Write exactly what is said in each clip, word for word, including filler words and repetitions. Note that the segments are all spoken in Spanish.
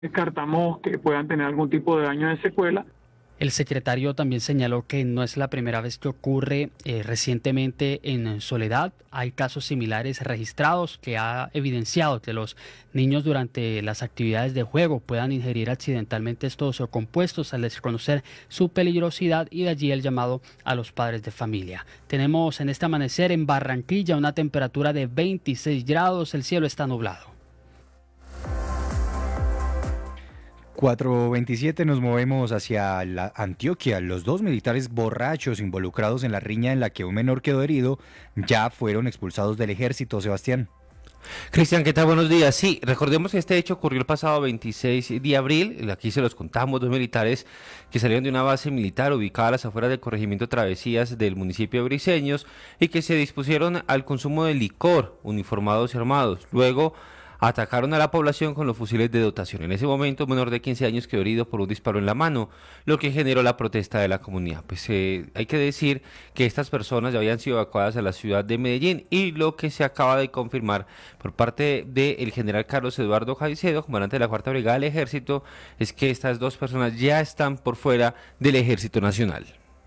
descartamos que puedan tener algún tipo de daño de secuela. El secretario también señaló que no es la primera vez que ocurre eh, recientemente en Soledad. Hay casos similares registrados que ha evidenciado que los niños durante las actividades de juego puedan ingerir accidentalmente estos compuestos al desconocer su peligrosidad, y de allí el llamado a los padres de familia. Tenemos en este amanecer en Barranquilla una temperatura de veintiséis grados, el cielo está nublado. cuatro veintisiete, nos movemos hacia la Antioquia. Los dos militares borrachos involucrados en la riña en la que un menor quedó herido ya fueron expulsados del ejército, Sebastián. Cristian, ¿qué tal? Buenos días. Sí, recordemos que este hecho ocurrió el pasado veintiséis de abril. Aquí se los contamos, dos militares que salieron de una base militar ubicada a las afueras del corregimiento Travesías del municipio de Briceños y que se dispusieron al consumo de licor, uniformados y armados. Luego atacaron a la población con los fusiles de dotación. En ese momento, un menor de quince años quedó herido por un disparo en la mano, lo que generó la protesta de la comunidad. Pues eh, hay que decir que estas personas ya habían sido evacuadas a la ciudad de Medellín, y lo que se acaba de confirmar por parte del general Carlos Eduardo Caicedo, comandante de la Cuarta Brigada del Ejército, es que estas dos personas ya están por fuera del Ejército Nacional.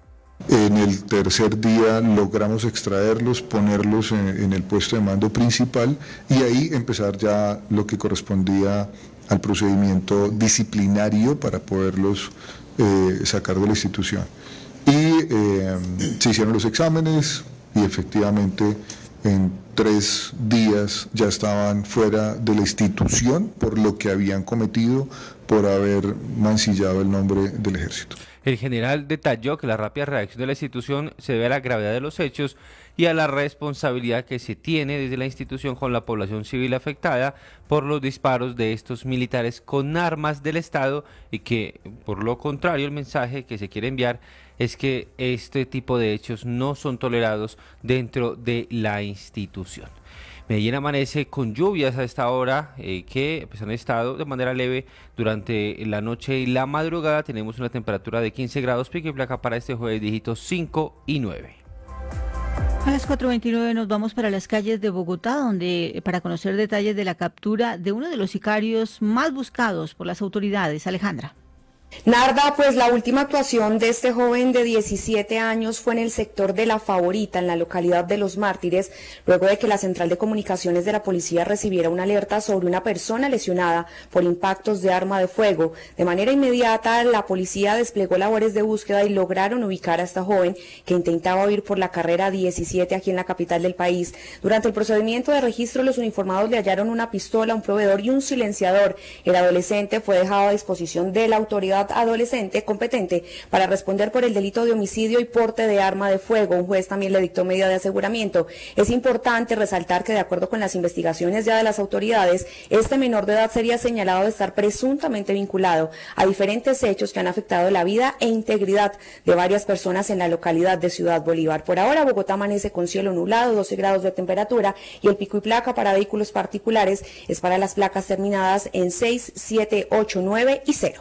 En el tercer día logramos extraerlos, ponerlos en, en el puesto de mando principal y ahí empezar ya lo que correspondía al procedimiento disciplinario para poderlos eh, sacar de la institución. Y eh, se hicieron los exámenes y efectivamente en tres días ya estaban fuera de la institución por lo que habían cometido, por haber mancillado el nombre del ejército. El general detalló que la rápida reacción de la institución se debe a la gravedad de los hechos y a la responsabilidad que se tiene desde la institución con la población civil afectada por los disparos de estos militares con armas del Estado, y que, por lo contrario, el mensaje que se quiere enviar es que este tipo de hechos no son tolerados dentro de la institución. Medellín amanece con lluvias a esta hora eh, que pues, han estado de manera leve durante la noche y la madrugada. Tenemos una temperatura de quince grados, pico y placa para este jueves, dígitos cinco y nueve. A las cuatro veintinueve nos vamos para las calles de Bogotá, donde para conocer detalles de la captura de uno de los sicarios más buscados por las autoridades. Alejandra. Narda, pues la última actuación de este joven de diecisiete años fue en el sector de La Favorita, en la localidad de Los Mártires, luego de que la central de comunicaciones de la policía recibiera una alerta sobre una persona lesionada por impactos de arma de fuego. De manera inmediata, la policía desplegó labores de búsqueda y lograron ubicar a esta joven que intentaba huir por la carrera diecisiete aquí en la capital del país. Durante el procedimiento de registro, los uniformados le hallaron una pistola, un proveedor y un silenciador. El adolescente fue dejado a disposición de la autoridad adolescente competente para responder por el delito de homicidio y porte de arma de fuego. Un juez también le dictó medida de aseguramiento. Es importante resaltar que, de acuerdo con las investigaciones ya de las autoridades, este menor de edad sería señalado de estar presuntamente vinculado a diferentes hechos que han afectado la vida e integridad de varias personas en la localidad de Ciudad Bolívar. Por ahora, Bogotá amanece con cielo nublado, doce grados de temperatura, y el pico y placa para vehículos particulares es para las placas terminadas en seis, siete, ocho, nueve y cero.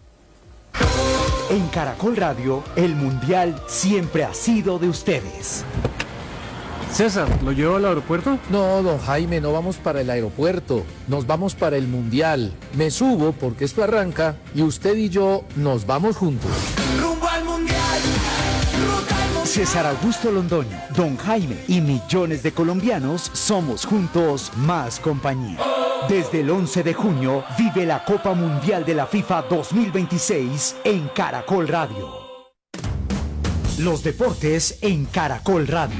En Caracol Radio, el Mundial siempre ha sido de ustedes. César, ¿lo llevo al aeropuerto? No, don Jaime, no vamos para el aeropuerto, nos vamos para el Mundial. Me subo porque esto arranca y usted y yo nos vamos juntos. ¡Rumbo al Mundial! César Augusto Londoño, don Jaime y millones de colombianos somos juntos más compañía. Desde el once de junio vive la Copa Mundial de la FIFA dos mil veintiséis en Caracol Radio. Los deportes en Caracol Radio.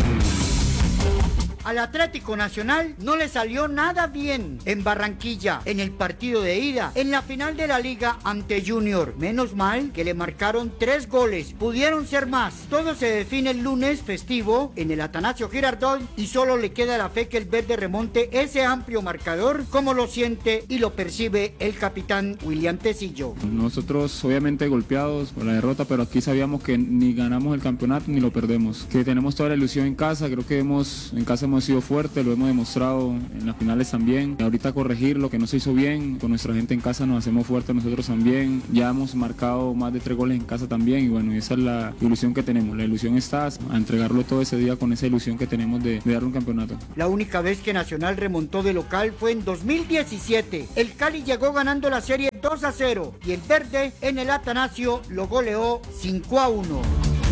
Al Atlético Nacional no le salió nada bien en Barranquilla, en el partido de ida, en la final de la liga ante Junior. Menos mal que le marcaron tres goles, pudieron ser más. Todo se define el lunes festivo en el Atanasio Girardot y solo le queda la fe que el verde remonte ese amplio marcador, como lo siente y lo percibe el capitán William Tecillo. Nosotros obviamente golpeados por la derrota, pero aquí sabíamos que ni ganamos el campeonato ni lo perdemos, que tenemos toda la ilusión en casa. Creo que hemos en casa hemos hemos sido fuertes, lo hemos demostrado en las finales también. Ahorita corregir lo que no se hizo bien, con nuestra gente en casa nos hacemos fuertes nosotros también. Ya hemos marcado más de tres goles en casa también y bueno, esa es la ilusión que tenemos. La ilusión está a entregarlo todo ese día con esa ilusión que tenemos de, de darle un campeonato. La única vez que Nacional remontó de local fue en dos mil diecisiete. El Cali llegó ganando la serie dos a cero y el verde en el Atanasio lo goleó cinco a uno.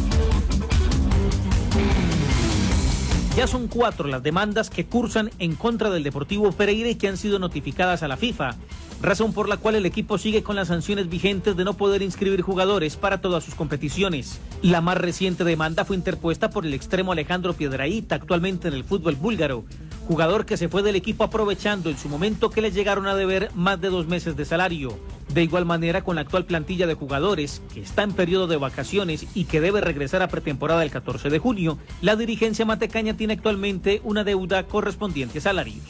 Ya son cuatro las demandas que cursan en contra del Deportivo Pereira y que han sido notificadas a la FIFA, razón por la cual el equipo sigue con las sanciones vigentes de no poder inscribir jugadores para todas sus competiciones. La más reciente demanda fue interpuesta por el extremo Alejandro Piedrahita, actualmente en el fútbol búlgaro, jugador que se fue del equipo aprovechando en su momento que le llegaron a deber más de dos meses de salario. De igual manera, con la actual plantilla de jugadores, que está en periodo de vacaciones y que debe regresar a pretemporada el catorce de junio, la dirigencia matecaña tiene actualmente una deuda correspondiente a salarios.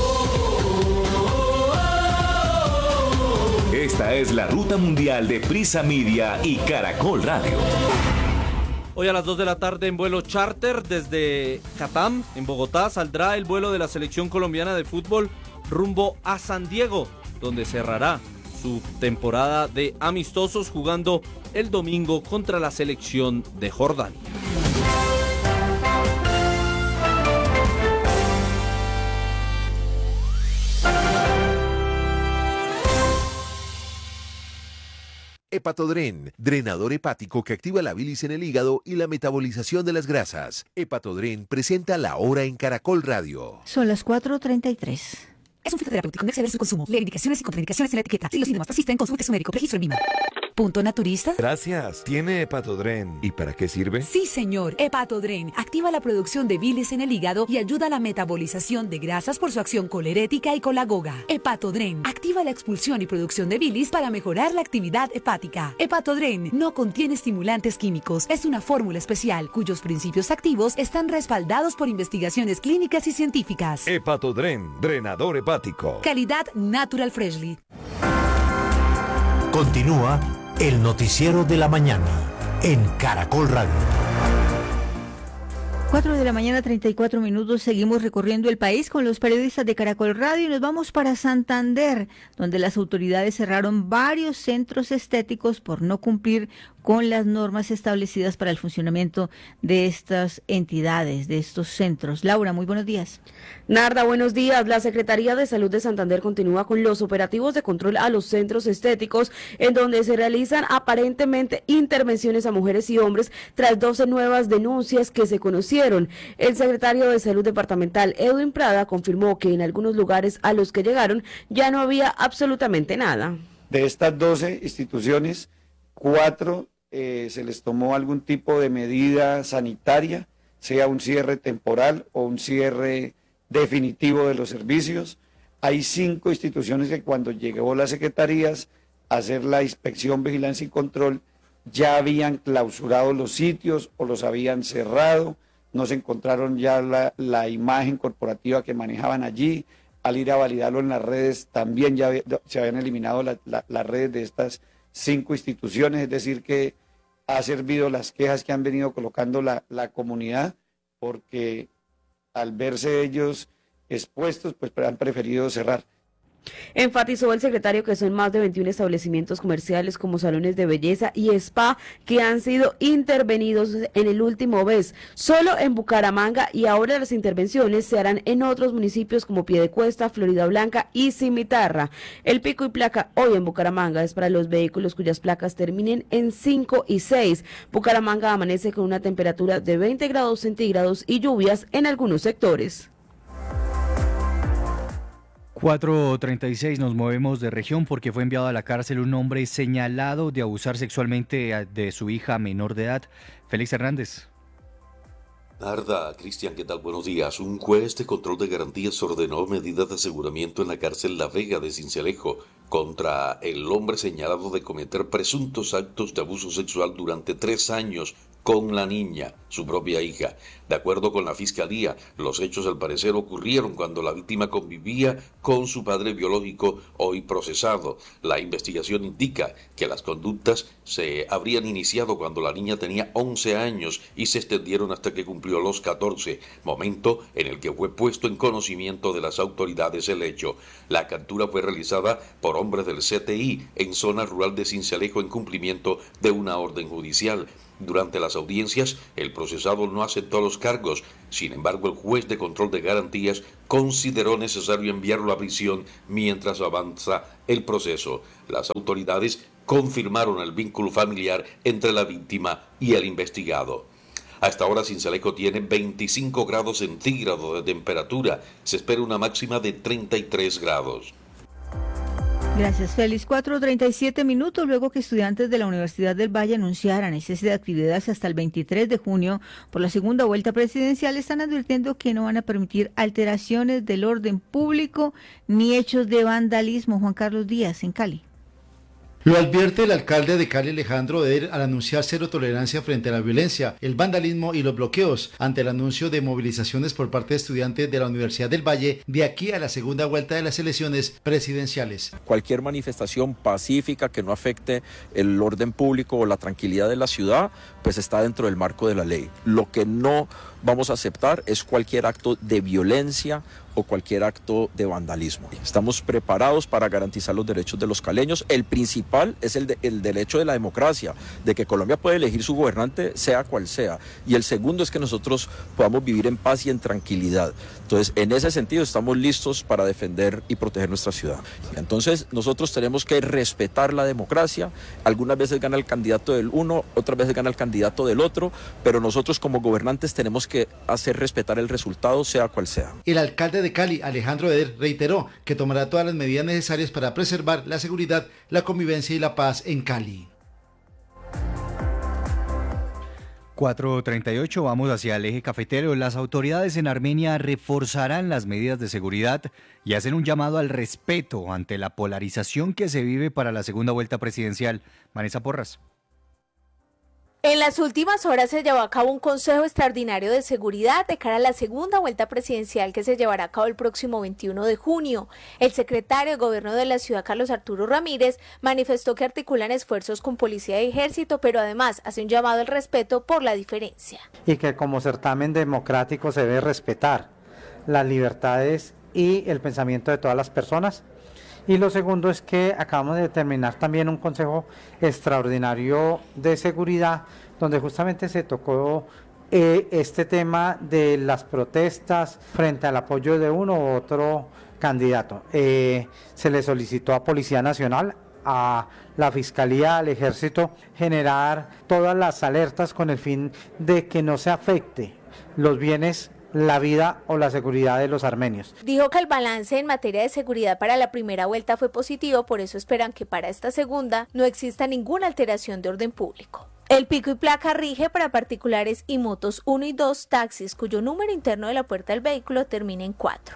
Esta es la ruta mundial de Prisa Media y Caracol Radio. Hoy a las dos de la tarde en vuelo charter desde Catam, en Bogotá, saldrá el vuelo de la selección colombiana de fútbol rumbo a San Diego, donde cerrará su temporada de amistosos jugando el domingo contra la selección de Jordania. Hepatodren, drenador hepático que activa la bilis en el hígado y la metabolización de las grasas. Hepatodren presenta La Hora en Caracol Radio. Son las cuatro treinta y tres. Es un fitoterapéutico, no exceder su consumo. Lee indicaciones y contraindicaciones en la etiqueta. Si los síntomas persisten, consulte a su médico. Registro en I M A. ¿Punto naturista? Gracias. ¿Tiene Hepatodren? ¿Y para qué sirve? Sí, señor. Hepatodren activa la producción de bilis en el hígado y ayuda a la metabolización de grasas por su acción colerética y colagoga. Hepatodren activa la expulsión y producción de bilis para mejorar la actividad hepática. Hepatodren no contiene estimulantes químicos. Es una fórmula especial cuyos principios activos están respaldados por investigaciones clínicas y científicas. Hepatodren, drenador hepático. Calidad Natural Freshly. Continúa el noticiero de la mañana en Caracol Radio. cuatro de la mañana, treinta y cuatro minutos. Seguimos recorriendo el país con los periodistas de Caracol Radio y nos vamos para Santander, donde las autoridades cerraron varios centros estéticos por no cumplir con las normas establecidas para el funcionamiento de estas entidades, de estos centros. Laura, muy buenos días. Narda, buenos días. La Secretaría de Salud de Santander continúa con los operativos de control a los centros estéticos, en donde se realizan aparentemente intervenciones a mujeres y hombres tras doce nuevas denuncias que se conocieron. El secretario de Salud Departamental, Edwin Prada, confirmó que en algunos lugares a los que llegaron ya no había absolutamente nada. De estas doce instituciones, cuatro eh, se les tomó algún tipo de medida sanitaria, sea un cierre temporal o un cierre definitivo de los servicios. Hay cinco instituciones que cuando llegó las secretarías a hacer la inspección, vigilancia y control, ya habían clausurado los sitios o los habían cerrado, no se encontraron ya la, la imagen corporativa que manejaban allí. Al ir a validarlo en las redes, también ya se habían eliminado la, la, las redes de estas cinco instituciones, es decir que ha servido las quejas que han venido colocando la, la comunidad, porque al verse ellos expuestos, pues han preferido cerrar. Enfatizó el secretario que son más de veintiún establecimientos comerciales como salones de belleza y spa que han sido intervenidos en el último mes, solo en Bucaramanga, y ahora las intervenciones se harán en otros municipios como Piedecuesta, Florida Blanca y Cimitarra. El pico y placa hoy en Bucaramanga es para los vehículos cuyas placas terminen en cinco y seis. Bucaramanga amanece con una temperatura de veinte grados centígrados y lluvias en algunos sectores. cuatro treinta y seis, nos movemos de región porque fue enviado a la cárcel un hombre señalado de abusar sexualmente de su hija menor de edad. Félix Hernández. Narda, Cristian, ¿qué tal? Buenos días. Un juez de control de garantías ordenó medidas de aseguramiento en la cárcel La Vega de Sincelejo contra el hombre señalado de cometer presuntos actos de abuso sexual durante tres años con la niña, su propia hija. De acuerdo con la fiscalía, los hechos al parecer ocurrieron cuando la víctima convivía con su padre biológico, hoy procesado. La investigación indica que las conductas se habrían iniciado cuando la niña tenía once años y se extendieron hasta que cumplió los catorce, momento en el que fue puesto en conocimiento de las autoridades el hecho. La captura fue realizada por hombres del C T I en zona rural de Sincelejo en cumplimiento de una orden judicial. Durante las audiencias, el procesado no aceptó los cargos. Sin embargo, el juez de control de garantías consideró necesario enviarlo a prisión mientras avanza el proceso. Las autoridades confirmaron el vínculo familiar entre la víctima y el investigado. Hasta ahora Sincelejo tiene veinticinco grados centígrados de temperatura. Se espera una máxima de treinta y tres grados. Gracias, Félix. cuatro treinta y siete minutos luego que estudiantes de la Universidad del Valle anunciaran cese de actividades hasta el veintitrés de junio por la segunda vuelta presidencial, están advirtiendo que no van a permitir alteraciones del orden público ni hechos de vandalismo. Juan Carlos Díaz, en Cali. Lo advierte el alcalde de Cali, Alejandro Eder, al anunciar cero tolerancia frente a la violencia, el vandalismo y los bloqueos, ante el anuncio de movilizaciones por parte de estudiantes de la Universidad del Valle de aquí a la segunda vuelta de las elecciones presidenciales. Cualquier manifestación pacífica que no afecte el orden público o la tranquilidad de la ciudad, pues está dentro del marco de la ley. Lo que no vamos a aceptar es cualquier acto de violencia o cualquier acto de vandalismo. Estamos preparados para garantizar los derechos de los caleños. El principal es el, de, el derecho de la democracia, de que Colombia puede elegir su gobernante sea cual sea. Y el segundo es que nosotros podamos vivir en paz y en tranquilidad. Entonces, en ese sentido, estamos listos para defender y proteger nuestra ciudad. Entonces, nosotros tenemos que respetar la democracia. Algunas veces gana el candidato del uno, otras veces gana el candidato del otro, pero nosotros como gobernantes tenemos que hacer respetar el resultado, sea cual sea. El alcalde de Cali, Alejandro Eder, reiteró que tomará todas las medidas necesarias para preservar la seguridad, la convivencia y la paz en Cali. cuatro treinta y ocho, vamos hacia el eje cafetero. Las autoridades en Armenia reforzarán las medidas de seguridad y hacen un llamado al respeto ante la polarización que se vive para la segunda vuelta presidencial. Vanessa Porras. En las últimas horas se llevó a cabo un consejo extraordinario de seguridad de cara a la segunda vuelta presidencial que se llevará a cabo el próximo veintiuno de junio. El secretario de Gobierno de la ciudad, Carlos Arturo Ramírez, manifestó que articulan esfuerzos con policía y ejército, pero además hace un llamado al respeto por la diferencia. Y que como certamen democrático se debe respetar las libertades y el pensamiento de todas las personas. Y lo segundo es que acabamos de terminar también un consejo extraordinario de seguridad donde justamente se tocó eh, este tema de las protestas frente al apoyo de uno u otro candidato. Eh, se le solicitó a Policía Nacional, a la Fiscalía, al Ejército, generar todas las alertas con el fin de que no se afecte los bienes, la vida o la seguridad de los armenios. Dijo que el balance en materia de seguridad para la primera vuelta fue positivo, por eso esperan que para esta segunda no exista ninguna alteración de orden público. El pico y placa rige para particulares y motos uno y dos, taxis cuyo número interno de la puerta del vehículo termina en cuatro.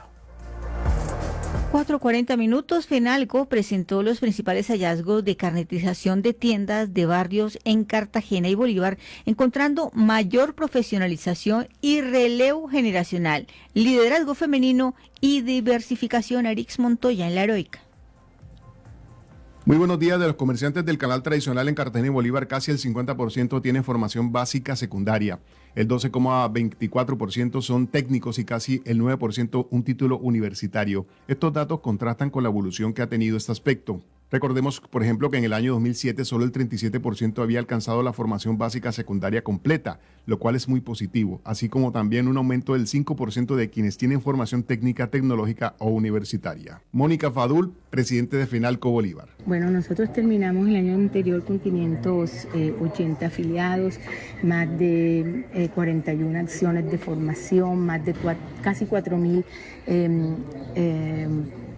cuatro cuarenta minutos, Fenalco presentó los principales hallazgos de carnetización de tiendas de barrios en Cartagena y Bolívar, encontrando mayor profesionalización y relevo generacional, liderazgo femenino y diversificación. Arix Montoya en La Heroica. Muy buenos días. De los comerciantes del canal tradicional en Cartagena y Bolívar, casi el cincuenta por ciento tiene formación básica secundaria, el doce coma veinticuatro por ciento son técnicos y casi el nueve por ciento un título universitario. Estos datos contrastan con la evolución que ha tenido este aspecto. Recordemos, por ejemplo, que en el año dos mil siete solo el treinta y siete por ciento había alcanzado la formación básica secundaria completa, lo cual es muy positivo, así como también un aumento del cinco por ciento de quienes tienen formación técnica, tecnológica o universitaria. Mónica Fadul, presidente de Fenalco Bolívar. Bueno, nosotros terminamos el año anterior con quinientos ochenta afiliados, más de eh, cuarenta y una acciones de formación, más de cuatro, casi cuatro mil eh, eh,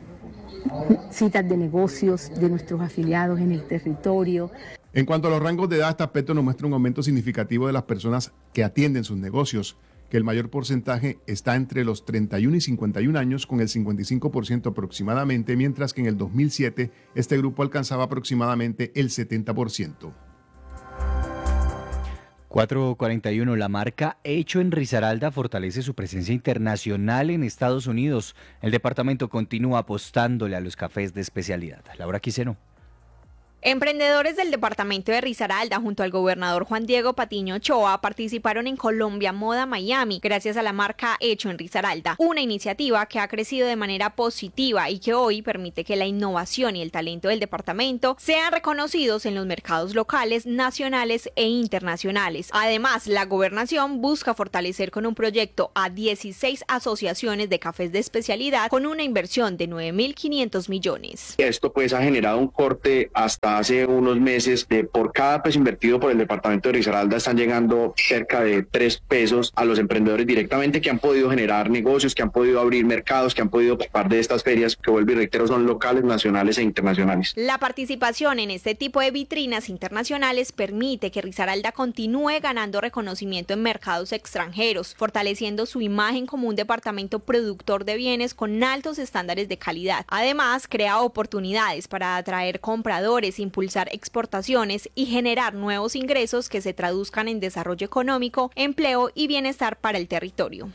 citas de negocios de nuestros afiliados en el territorio. En cuanto a los rangos de edad, este aspecto nos muestra un aumento significativo de las personas que atienden sus negocios, que el mayor porcentaje está entre los treinta y uno y cincuenta y un años, con el cincuenta y cinco por ciento aproximadamente, mientras que en el dos mil siete este grupo alcanzaba aproximadamente el setenta por ciento. cuatro cuarenta y uno, la marca Hecho en Risaralda fortalece su presencia internacional en Estados Unidos. El departamento continúa apostándole a los cafés de especialidad. Laura Quiseno. Emprendedores del departamento de Risaralda junto al gobernador Juan Diego Patiño Ochoa participaron en Colombia Moda Miami gracias a la marca Hecho en Risaralda, una iniciativa que ha crecido de manera positiva y que hoy permite que la innovación y el talento del departamento sean reconocidos en los mercados locales, nacionales e internacionales. Además, la gobernación busca fortalecer con un proyecto a dieciséis asociaciones de cafés de especialidad con una inversión de nueve mil quinientos millones. Esto pues ha generado un corte hasta hace unos meses de por cada peso invertido por el departamento de Risaralda están llegando cerca de tres pesos a los emprendedores directamente que han podido generar negocios, que han podido abrir mercados, que han podido participar de estas ferias que, vuelvo y reitero, son locales, nacionales e internacionales. La participación en este tipo de vitrinas internacionales permite que Risaralda continúe ganando reconocimiento en mercados extranjeros, fortaleciendo su imagen como un departamento productor de bienes con altos estándares de calidad. Además, crea oportunidades para atraer compradores, impulsar exportaciones y generar nuevos ingresos que se traduzcan en desarrollo económico, empleo y bienestar para el territorio.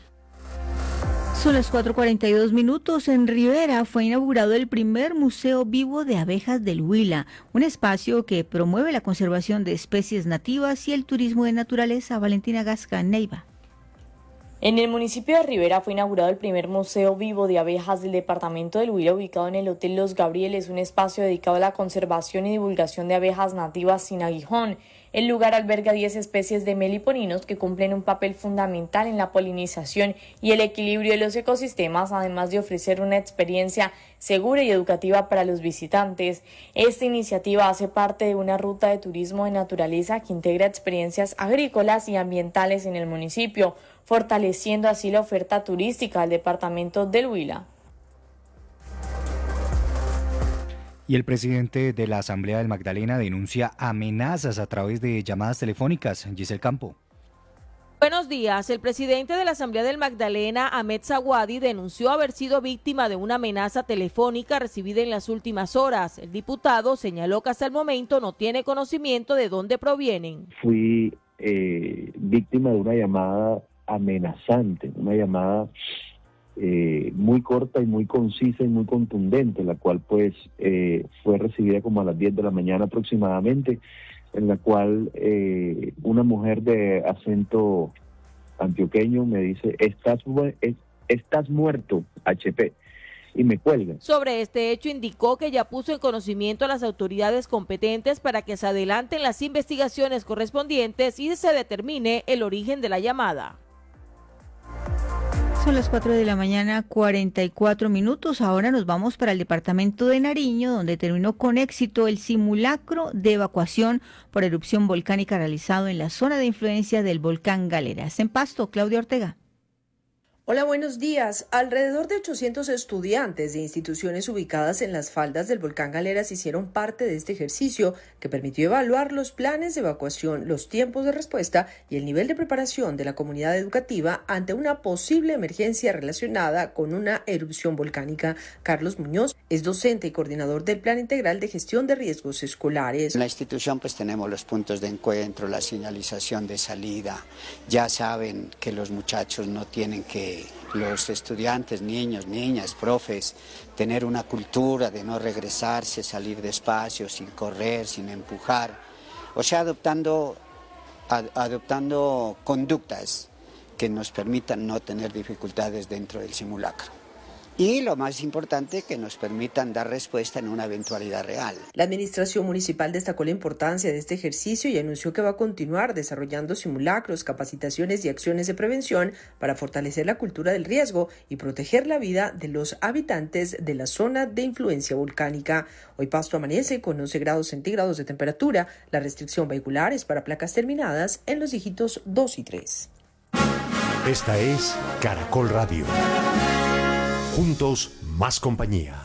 Son las cuatro cuarenta y dos minutos. En Rivera fue inaugurado el primer Museo Vivo de Abejas del Huila, un espacio que promueve la conservación de especies nativas y el turismo de naturaleza. Valentina Gasca, Neiva. En el municipio de Rivera fue inaugurado el primer Museo Vivo de Abejas del departamento del Huila, ubicado en el Hotel Los Gabrieles, un espacio dedicado a la conservación y divulgación de abejas nativas sin aguijón. El lugar alberga diez especies de meliponinos que cumplen un papel fundamental en la polinización y el equilibrio de los ecosistemas, además de ofrecer una experiencia segura y educativa para los visitantes. Esta iniciativa hace parte de una ruta de turismo de naturaleza que integra experiencias agrícolas y ambientales en el municipio, fortaleciendo así la oferta turística del departamento del Huila. Y el presidente de la Asamblea del Magdalena denuncia amenazas a través de llamadas telefónicas. Giselle Campo. Buenos días. El presidente de la Asamblea del Magdalena, Ahmed Zawadi, denunció haber sido víctima de una amenaza telefónica recibida en las últimas horas. El diputado señaló que hasta el momento no tiene conocimiento de dónde provienen. Fui eh, víctima de una llamada amenazante, una llamada eh, muy corta y muy concisa y muy contundente, la cual pues eh, fue recibida como a las diez de la mañana aproximadamente, en la cual eh, una mujer de acento antioqueño me dice, estás, estás muerto, H P, y me cuelga. Sobre este hecho indicó que ya puso en conocimiento a las autoridades competentes para que se adelanten las investigaciones correspondientes y se determine el origen de la llamada. Son las cuatro de la mañana, cuarenta y cuatro minutos. Ahora nos vamos para el departamento de Nariño, donde terminó con éxito el simulacro de evacuación por erupción volcánica realizado en la zona de influencia del volcán Galeras. En Pasto, Claudia Ortega. Hola, buenos días. Alrededor de ochocientos estudiantes de instituciones ubicadas en las faldas del volcán Galeras hicieron parte de este ejercicio que permitió evaluar los planes de evacuación, los tiempos de respuesta y el nivel de preparación de la comunidad educativa ante una posible emergencia relacionada con una erupción volcánica. Carlos Muñoz es docente y coordinador del Plan Integral de Gestión de Riesgos Escolares. En la institución pues tenemos los puntos de encuentro, la señalización de salida. Ya saben que los muchachos no tienen que los estudiantes, niños, niñas, profes, tener una cultura de no regresarse, salir despacio, sin correr, sin empujar, o sea, adoptando, ad, adoptando conductas que nos permitan no tener dificultades dentro del simulacro. Y lo más importante, que nos permitan dar respuesta en una eventualidad real. La administración municipal destacó la importancia de este ejercicio y anunció que va a continuar desarrollando simulacros, capacitaciones y acciones de prevención para fortalecer la cultura del riesgo y proteger la vida de los habitantes de la zona de influencia volcánica. Hoy Pasto amanece con once grados centígrados de temperatura. La restricción vehicular es para placas terminadas en los dígitos dos y tres. Esta es Caracol Radio. Juntos, más compañía.